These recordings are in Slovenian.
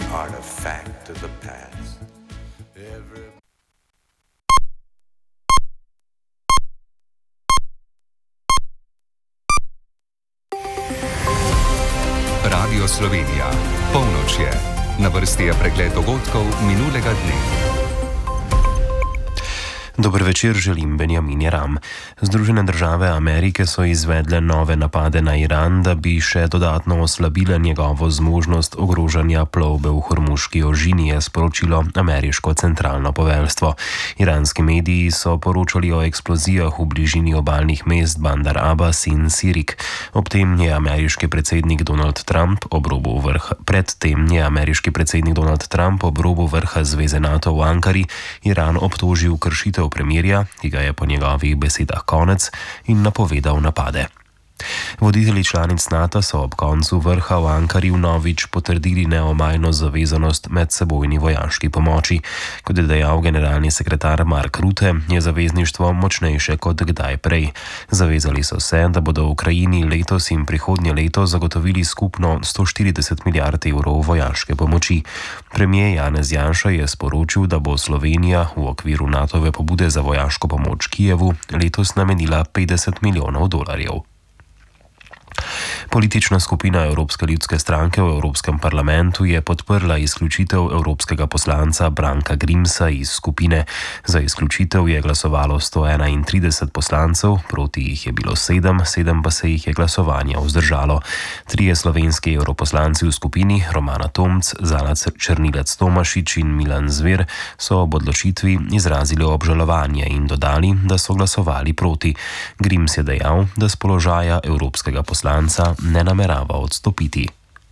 artifact of the past. Radio Slovenija. Polnoč je. Na vrsti je pregled dogodkov minulega dne. Dober večer, želim Benjamin Jeram. Združene države Amerike so izvedle nove napade na Iran, da bi še dodatno oslabile njegovo zmožnost ogrožanja plovbe v Hormuški ožini, je sporočilo ameriško centralno poveljstvo. Iranski mediji so poročali o eksplozijah v bližini obalnih mest Bandar Abbas in Sirik. Predtem je ameriški predsednik Donald Trump ob robu vrha Zveze NATO v Ankari Iran obtožil kršitev premirja, ki ga je po njegovih besedah konec, in napovedal napade. Voditelji članic NATO so ob koncu vrha v Ankari vnovič potrdili neomajno zavezanost medsebojni vojaški pomoči. Kot je dejal generalni sekretar Mark Rutte, je zavezništvo močnejše kot kdaj prej. Zavezali so se, da bodo Ukrajini letos in prihodnje leto zagotovili skupno 140 milijard evrov vojaške pomoči. Premier Janez Janša je sporočil, da bo Slovenija v okviru NATO-ve pobude za vojaško pomoč Kijevu letos namenila $50 milijonov. Politična skupina Evropske ljudske stranke v Evropskem parlamentu je podprla izključitev evropskega poslanca Branka Grimsa iz skupine. Za izključitev je glasovalo 131 poslancev, proti jih je bilo 7 pa se jih je glasovanja vzdržalo. 3 slovenski europoslanci v skupini, Romana Tomc, Zala Črnilec Tomašič in Milan Zver, so ob odločitvi izrazili obžalovanje in dodali, da so glasovali proti. Grims je dejal, da s položaja evropskega poslanca ne namerava odstopiti.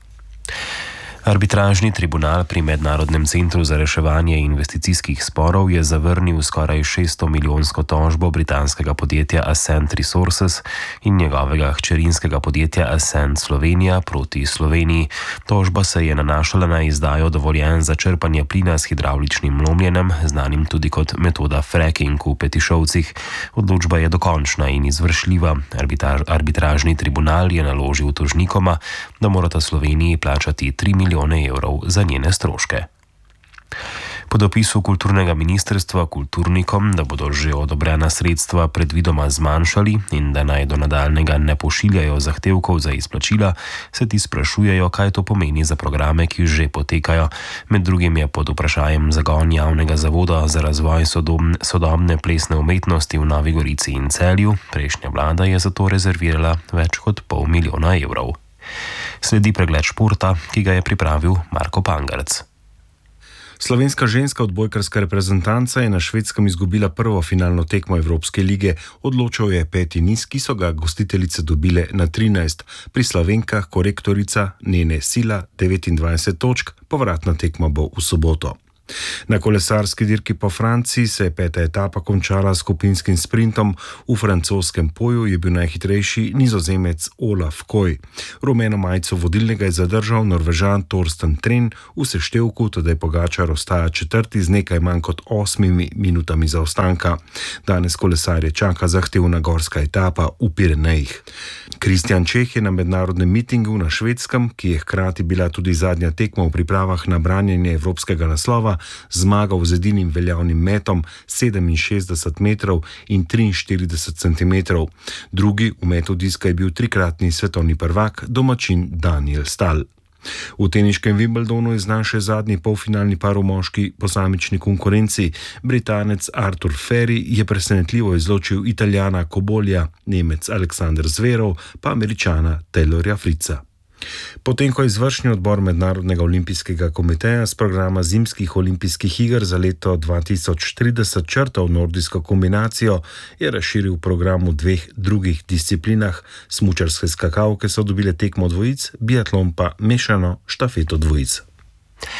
Arbitražni tribunal pri Mednarodnem centru za reševanje investicijskih sporov je zavrnil skoraj 600 milijonsko tožbo britanskega podjetja Ascent Resources in njegovega hčerinskega podjetja Ascent Slovenija proti Sloveniji. Tožba se je nanašala na izdajo dovoljenj za črpanje plina s hidravličnim lomljenjem, znanim tudi kot metoda fracking v Petišovcih. Odločba je dokončna in izvršljiva. Arbitražni tribunal je naložil tožnikoma, da morata Sloveniji plačati 3 milijone evrov za njene stroške. Po dopisu kulturnega ministrstva kulturnikom, da bodo že odobrena sredstva predvidoma zmanjšali in da naj do nadaljnega ne pošiljajo zahtevkov za izplačila, se ti sprašujejo, kaj to pomeni za programe, ki že potekajo. Med drugim je pod vprašanjem zagon javnega zavoda za razvoj sodobne plesne umetnosti v Novi Gorici in Celju. Prejšnja vlada je zato rezervirala več kot $500 milijonov. Sledi pregled športa, ki ga je pripravil Marko Pangarc. Slovenska ženska odbojkarska reprezentanca je na Švedskem izgubila prvo finalno tekmo Evropske lige. Odločal je 5. niz, ki so ga gostiteljice dobile na 13. Pri Slovenkah korektorica Nene Sila 29 točk, povratna tekma bo v soboto. Na kolesarski dirki po Franciji se je 5. etapa končala s skupinskim sprintom. V francoskem Poju je bil najhitrejši Nizozemec Olaf Koy. Rumeno majico vodilnega je zadržal Norvežan Torsten Tren, v seštevku Tadej Pogačar ostaja 4. z nekaj manj kot 8 minutami zaostanka. Danes kolesarje čaka zahtevna gorska etapa v Pirenejih. Kristjan Čeh je na mednarodnem mitingu na Švedskem, ki je hkrati bila tudi zadnja tekma v pripravah na branjenje evropskega naslova, zmagal z edinim veljavnim metom 67 metrov in 43 centimetrov. Drugi v metu diska je bil 3-kratni svetovni prvak, domačin Daniel Stahl. V teniškem Wimbledonu je znan še zadnji polfinalni par v moški posamični konkurenci. Britanec Arthur Ferry je presenetljivo izločil Italijana Cobolja, Nemec Aleksander Zverov pa Američana Taylorja Fritza. Potem, ko je izvršni odbor Mednarodnega olimpijskega komiteja z programa zimskih olimpijskih iger za leto 2030 črtal nordijsko kombinacijo, je razširil program v 2 drugih disciplinah. Smučarske skakalke so dobile tekmo dvojic, biatlon pa mešano štafeto dvojic.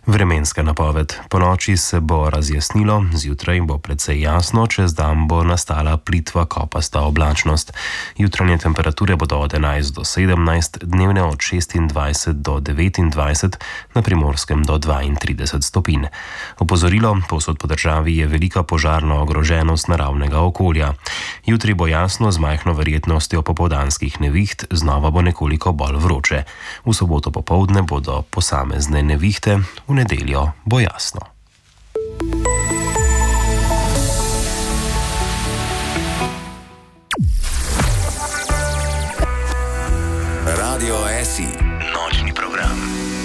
Vremenska napoved. Po noči se bo razjasnilo, zjutraj bo precej jasno, čez dan bo nastala plitva kopasta oblačnost. Jutranje temperature bodo od 11 do 17, dnevne od 26 do 29, na Primorskem do 32 stopinj. Opozorilo, povsod po državi je velika požarna ogroženost naravnega okolja. Jutri bo jasno z majhno verjetnostjo popoldanskih neviht, znova bo nekoliko bolj vroče. V soboto popoldne bodo posamezne nevihte, v nedeljo bo jasno. Radio SI. Nočni program.